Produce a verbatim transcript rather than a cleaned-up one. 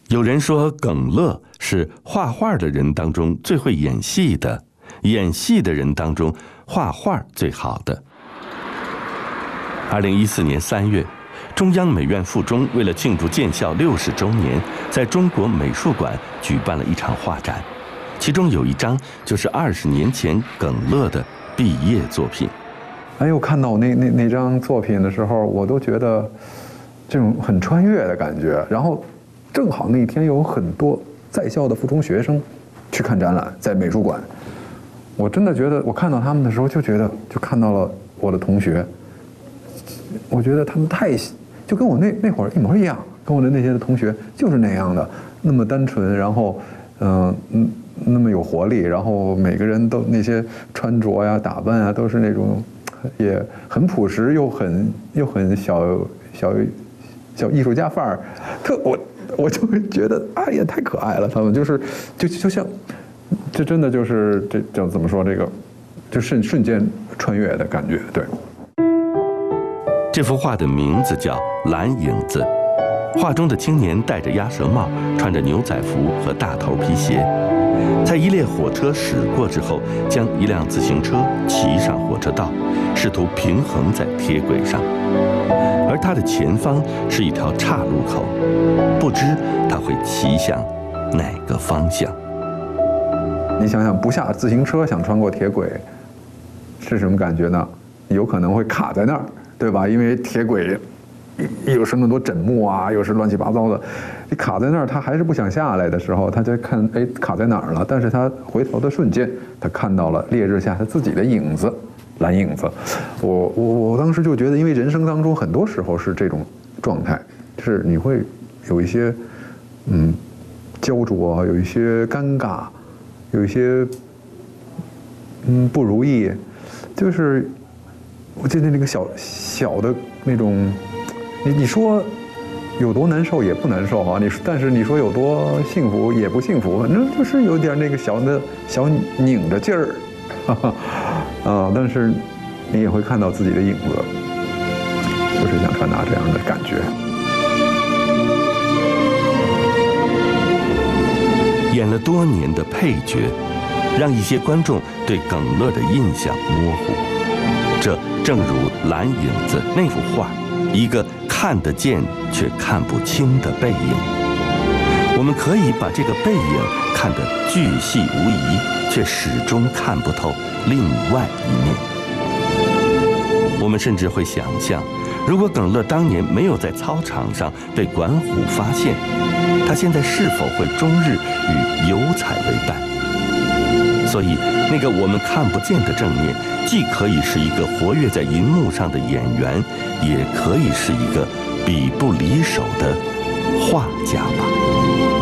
有人说耿乐是画画的人当中最会演戏的，演戏的人当中画画最好的。二零一四年三月，中央美院附中为了庆祝建校六十周年，在中国美术馆举办了一场画展，其中有一张就是二十年前耿乐的毕业作品。 哎呦，看到那那那张作品的时候，我都觉得这种很穿越的感觉。然后正好那天有很多在校的附中学生去看展览，在美术馆。我真的觉得，我看到他们的时候，就觉得就看到了我的同学。我觉得他们太就跟我那那会儿一模一样，跟我的那些的同学就是那样的，那么单纯，然后嗯嗯那么有活力，然后每个人都那些穿着呀、打扮啊，都是那种也很朴实又很又很小小小艺术家范儿。特我我就会觉得哎呀太可爱了，他们就是就就像这真的就是这叫怎么说这个就瞬瞬间穿越的感觉。对。 这幅画的名字叫《蓝影子》，画中的青年戴着鸭舌帽，穿着牛仔服和大头皮鞋，在一列火车驶过之后，将一辆自行车骑上火车道，试图平衡在铁轨上。而他的前方是一条岔路口，不知他会骑向哪个方向。 你想想，不下自行车想穿过铁轨，是什么感觉呢？有可能会卡在那儿。对吧？因为铁轨又是那么多枕木啊，又是乱七八糟的，你卡在那儿，他还是不想下来的时候，他就看，哎，卡在哪儿了？但是他回头的瞬间，他看到了烈日下他自己的影子，蓝影子。我我我当时就觉得，因为人生当中很多时候是这种状态，是你会有一些嗯焦灼，有一些尴尬，有一些嗯不如意，就是。我记得那个小小的那种，你你说有多难受也不难受啊，你但是你说有多幸福也不幸福，反正就是有点那个小的小拧着劲儿，哈哈，啊，但是你也会看到自己的影子，就是想传达这样的感觉。 演了多年的配角，让一些观众对耿乐的印象模糊。这正如《蓝影子》那幅画，一个看得见却看不清的背影。我们可以把这个背影看得巨细无遗，却始终看不透另外一面。我们甚至会想象，如果耿乐当年没有在操场上被管虎发现，他现在是否会终日与油彩为伴？所以，那个我们看不见的正面，既可以是一个活跃在银幕上的演员，也可以是一个笔不离手的画家吧。